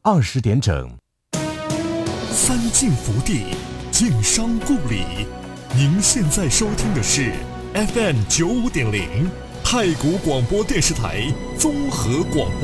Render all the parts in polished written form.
20点整。 三晋福地，晋商故里。您现在收听的是 FM 95.0太谷广播电视台综合广播。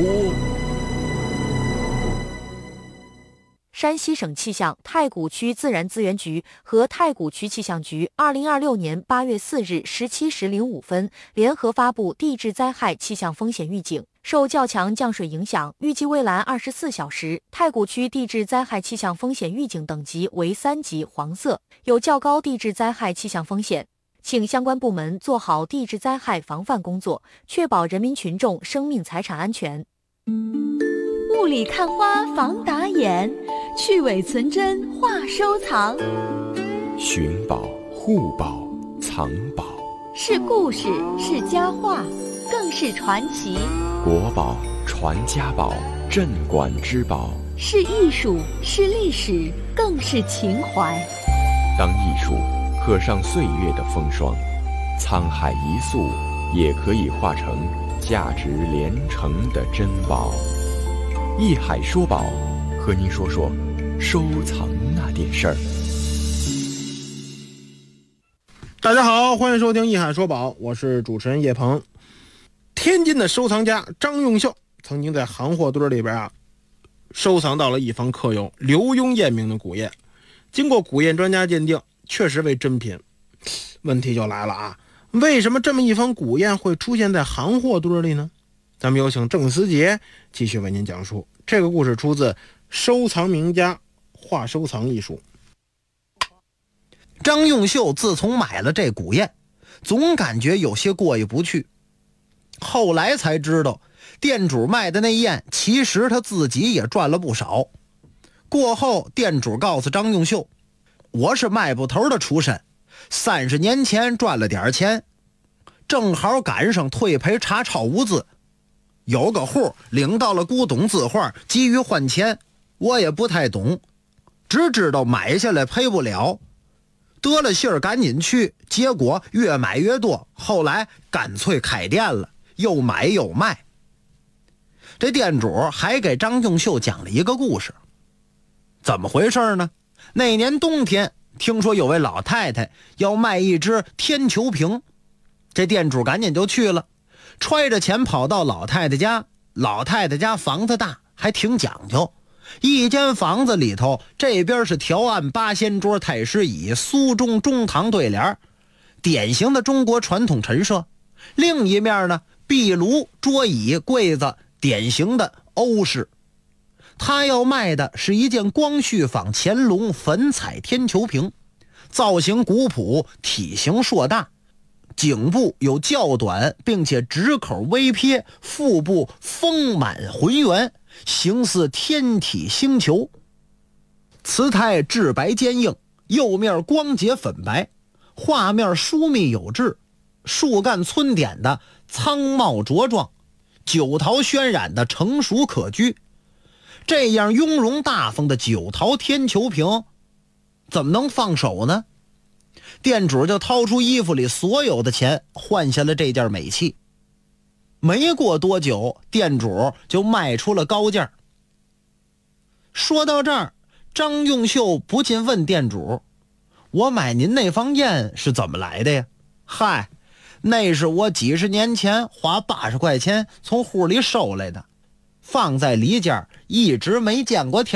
山西省气象太谷区自然资源局和太谷区气象局2026年8月4日17时05分联合发布地质灾害气象风险预警。受较强降水影响，预计未来24小时，太谷区地质灾害气象风险预警等级为3级黄色，有较高地质灾害气象风险。请相关部门做好地质灾害防范工作，确保人民群众生命财产安全。 雾里看花防打眼，去伪存真话收藏。 寻宝、护宝、藏宝， 是故事，是佳话，更是传奇。 国宝、传家宝、镇馆之宝， 是艺术，是历史，更是情怀。 当艺术刻上岁月的风霜，沧海一粟也可以化成价值连城的珍宝。艺海说宝，和您说说收藏那点事儿。 大家好，欢迎收听艺海说宝，我是主持人叶鹏。天津的收藏家张用秀曾经在行货堆里边收藏到了一方刻有刘墉验明的古砚，经过古砚专家鉴定，确实为真品。问题就来了啊，为什么这么一方古砚会出现在行货堆里呢？咱们有请郑思杰继续为您讲述。这个故事出自《收藏名家话收藏艺术》。 张用秀自从买了这古砚，总感觉有些过意不去。后来才知道，店主卖的那砚其实他自己也赚了不少。过后，店主告诉张用秀，我是卖布头的出身，30年前赚了点钱，正好赶上退赔查抄无字，有个户领到了古董字画，急于换钱，我也不太懂，只知道买下来赔不了，得了信儿赶紧去，结果越买越多，后来干脆开店了，又买又卖。这店主还给张用秀讲了一个故事。怎么回事呢？那年冬天，听说有位老太太要卖一只天球瓶，这店主赶紧就去了，揣着钱跑到老太太家。老太太家房子大，还挺讲究，一间房子里头，这边是条案8仙桌太师椅，苏中中堂对联，典型的中国传统陈设。另一面呢，壁炉、桌椅、柜子，典型的欧式。他要卖的是一件光绪仿乾隆粉彩天球瓶，造型古朴，体型硕大，颈部有较短并且直口微撇，腹部丰满浑圆，形似天体星球。瓷胎质白坚硬，釉面光洁粉白，画面疏密有致，树干皴点的苍茂茁壮，酒桃渲染的成熟可居。这样雍容大方的酒桃天球瓶怎么能放手呢？店主就掏出衣服里所有的钱换下了这件美器。没过多久，店主就卖出了高价。说到这儿，张用秀不禁问店主，我买您那方砚是怎么来的呀？嗨，那是我几十年前花80块钱从户里收来的，放在里间一直没见过天。